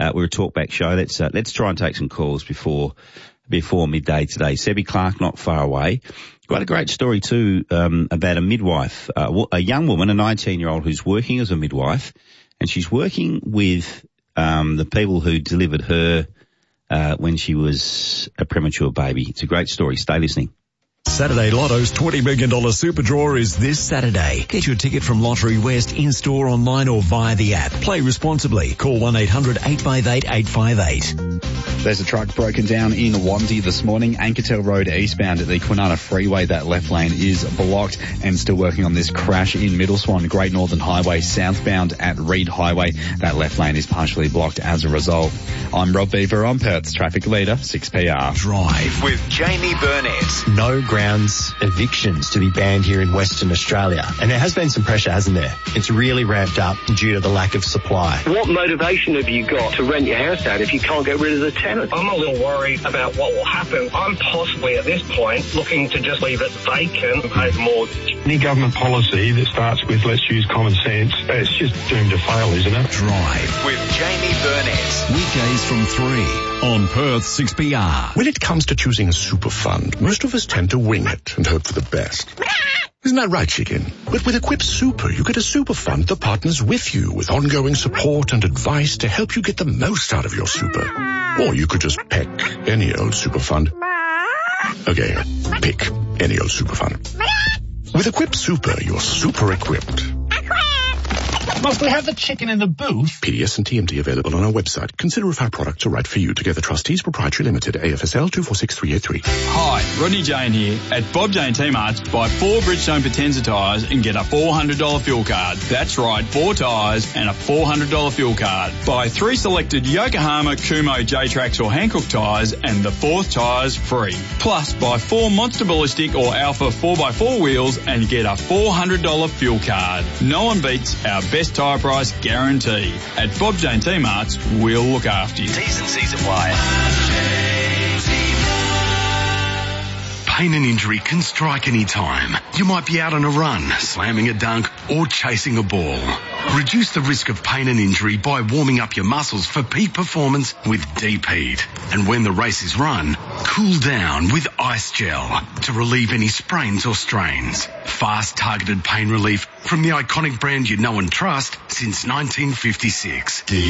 We're a talkback show. Let's try and take some calls before midday today. Sebby Clark, not far away. Got a great story too about a midwife, a young woman, a 19-year-old who's working as a midwife, and she's working with the people who delivered her when she was a premature baby. It's a great story. Stay listening. Saturday Lotto's $20 million Super Draw is this Saturday. Get your ticket from Lottery West in-store, online or via the app. Play responsibly. Call 1-800-858-858. There's a truck broken down in Wanzi this morning. Ankertel Road eastbound at the Kwinana Freeway. That left lane is blocked, and still working on this crash in Middle Swan. Great Northern Highway southbound at Reed Highway. That left lane is partially blocked as a result. I'm Rob Beaver on Perth's traffic leader, 6PR. Drive with Jamie Burnett. No grounds evictions to be banned here in Western Australia. And there has been some pressure, hasn't there? It's really ramped up due to the lack of supply. What motivation have you got to rent your house out if you can't get rid of the tenant? I'm a little worried about what will happen. I'm possibly at this point looking to just leave it vacant and pay the mortgage. Any government policy that starts with let's use common sense, it's just doomed to fail, isn't it? Drive with Jamie Burnett. Weekdays from 3 on Perth 6PR. When it comes to choosing a super fund, most of us tend to wing it and hope for the best. Isn't that right, chicken? But with Equip Super, you get a super fund that partners with you with ongoing support and advice to help you get the most out of your super. Or you could just pick any old super fund. Okay, pick any old super fund. With Equip Super, you're super equipped. Must we have the chicken in the booth? PDS and TMT available on our website. Consider if our products are right for you. Together Trustees Proprietary Limited, AFSL 246383. Hi, Rodney Jane here. At Bob Jane T-Marts, buy 4 Bridgestone Potenza tyres and get a $400 fuel card. That's right, 4 tyres and a $400 fuel card. Buy 3 selected Yokohama, Kumo, J-Trax or Hankook tyres and the 4th tyre's free. Plus, buy 4 Monster Ballistic or Alpha 4x4 wheels and get a $400 fuel card. No one beats our best tyre price guarantee. At Bob Jane T-Marts, we'll look after you. T's and C's apply. Pain and injury can strike any time. You might be out on a run, slamming a dunk, or chasing a ball. Reduce the risk of pain and injury by warming up your muscles for peak performance with Deep Heat. And when the race is run, cool down with Ice Gel to relieve any sprains or strains. Fast, targeted pain relief from the iconic brand you know and trust since 1956. Deep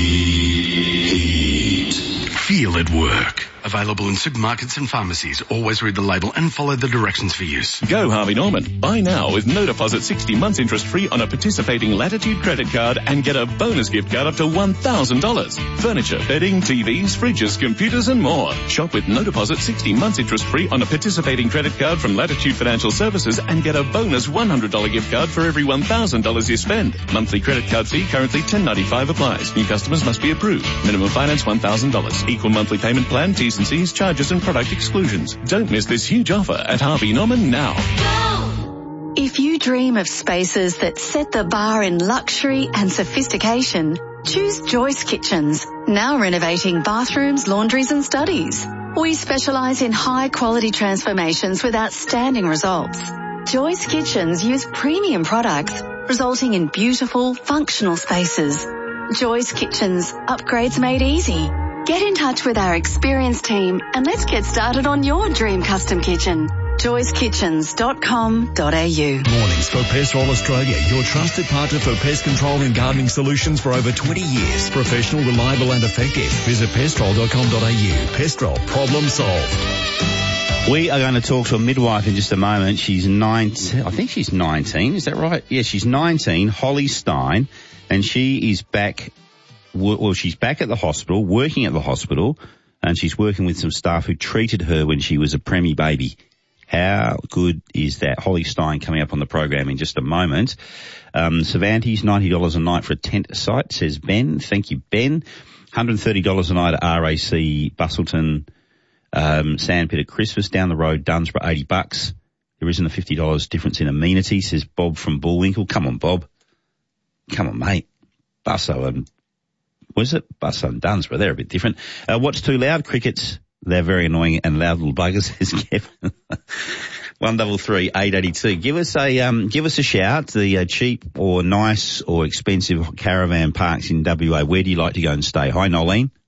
Heat. Feel it work. Available in supermarkets and pharmacies. Always read the label and follow the directions for use. Go Harvey Norman. Buy now with no deposit 60 months interest free on a participating Latitude credit card and get a bonus gift card up to $1,000. Furniture, bedding, TVs, fridges, computers and more. Shop with no deposit 60 months interest free on a participating credit card from Latitude Financial Services and get a bonus $100 gift card for every $1,000 you spend. Monthly credit card fee currently $10.95 applies. New customers must be approved. Minimum finance $1,000. Equal monthly payment plan, T's and C's, charges and product exclusions. Don't miss this huge offer at Harvey Norman now. If you dream of spaces that set the bar in luxury and sophistication, choose Joyce Kitchens, now renovating bathrooms, laundries and studies. We specialise in high-quality transformations with outstanding results. Joyce Kitchens use premium products, resulting in beautiful, functional spaces. Joyce Kitchens, upgrades made easy. Get in touch with our experienced team and let's get started on your dream custom kitchen. joycekitchens.com.au. Mornings for Pestrol Australia, your trusted partner for pest control and gardening solutions for over 20 years. Professional, reliable and effective. Visit pestrol.com.au. Pestrol, problem solved. We are going to talk to a midwife in just a moment. She's 19. I think she's 19. Is that right? Yeah, she's 19, Holly Stein, and she is back. Well, she's back at the hospital, working at the hospital, and she's working with some staff who treated her when she was a preemie baby. How good is that? Holly Stein coming up on the program in just a moment. Cervantes, $90 a night for a tent site, says Ben. Thank you, Ben. $130 a night at RAC Bustleton, Sandpit at Christmas. Down the road, Dunsborough, $80. There isn't a $50 difference in amenity, says Bob from Bullwinkle. Come on, Bob. Come on, mate. Busso and... Was it? Busso and Dunsborough, they're a bit different. What's too loud? Crickets. They're very annoying and loud little buggers, says Kevin. 133 882. Give us a shout. The cheap or nice or expensive caravan parks in WA. Where do you like to go and stay? Hi, Nolene.